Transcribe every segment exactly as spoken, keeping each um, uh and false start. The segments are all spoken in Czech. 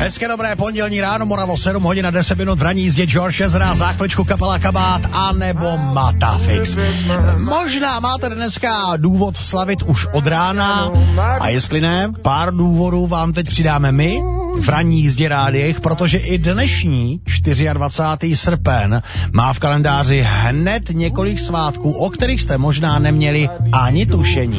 Hezké dobré pondělní ráno, Moravo, sedm hodin a deset minut v ranní jízdě George Ezra, za chviličku kapela Kabát a nebo Matafix. Možná máte dneska důvod slavit už od rána a jestli ne, pár důvodů vám teď přidáme my v ranní jízdě rádiích, protože i dnešní dvacátého čtvrtého srpen má v kalendáři hned několik svátků, o kterých jste možná neměli ani tušení.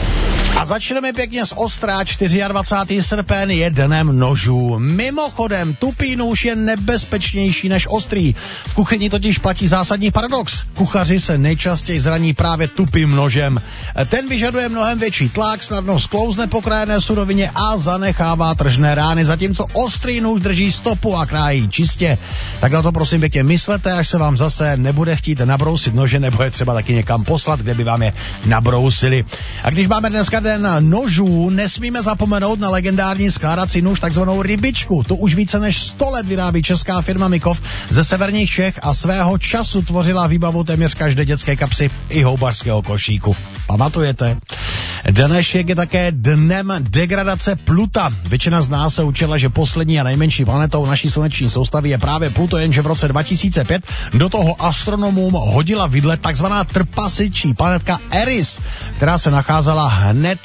A začneme pěkně z ostra. dvacátého čtvrtého srpen je dnem nožů. Mimochodem, tupý nůž je nebezpečnější než ostrý. V kuchyni totiž platí zásadní paradox. Kuchaři se nejčastěji zraní právě tupým nožem. Ten vyžaduje mnohem větší tlak, snadno sklouzne po krajené surovině a zanechává tržné rány, zatímco ostrý nůž drží stopu a krájí čistě. Tak na to prosím pěkně myslete, až se vám zase nebude chtít nabrousit nože, nebo je třeba taky někam poslat, kde by vám je nabrousili. A když máme dneska den nožů, nesmíme zapomenout na legendární skládací nůž, takzvanou rybičku. Tu už více než sto let vyrábí česká firma Mikov ze severních Čech a svého času tvořila výbavu téměř každé dětské kapsy i houbařského košíku. Pamatujete? Dnešek je také dnem degradace Pluta. Většina z nás se učila, že poslední a nejmenší planetou naší sluneční soustavy je právě Pluto, jenže v roce dva tisíce pět do toho astronomům hodila vidle takzvaná trpasičí planetka Eris, která se nacházela hned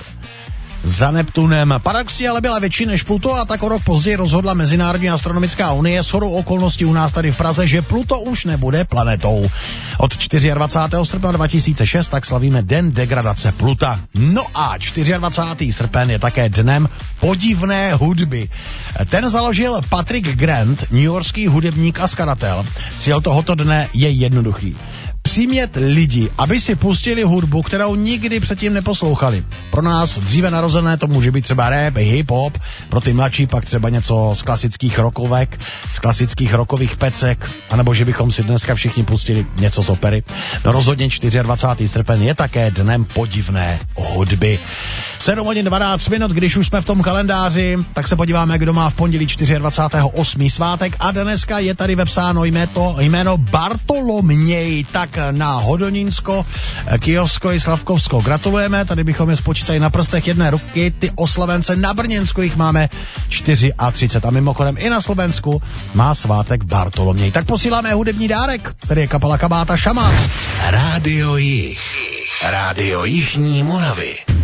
za Neptunem. Paradoxně ale byla větší než Pluto a tak o rok později rozhodla Mezinárodní astronomická unie shodou okolností u nás tady v Praze, že Pluto už nebude planetou. Od dvacátého čtvrtého srpna dva tisíce šest tak slavíme Den degradace Pluta. No a dvacátého čtvrtého srpen je také dnem podivné hudby. Ten založil Patrick Grant, newyorský hudebník a skladatel. Cíl tohoto dne je jednoduchý. Přimět lidi, aby si pustili hudbu, kterou nikdy předtím neposlouchali. Pro nás dříve narozené to může být třeba rap, hip-hop, pro ty mladší pak třeba něco z klasických rockovek, z klasických rockových pecek, anebo že bychom si dneska všichni pustili něco z opery. No rozhodně dvacátého čtvrtého srpen je také dnem podivné hudby. sedm hodin dvanáct minut, když už jsme v tom kalendáři, tak se podíváme, kdo má v pondělí dvacátého čtvrtého osmého svátek a dneska je tady vepsáno jméno, jméno Bartoloměj, tak na Hodonínsko, Kyjovsko i Slavkovsko gratulujeme, tady bychom je spočítali na prstech jedné ruky, ty oslavence na Brněnsku jich máme třicet čtyři a mimochodem i na Slovensku má svátek Bartoloměj. Tak posíláme hudební dárek, který je kapela Kabát a Šamán. Rádio Jih, Rádio Jižní Moravy.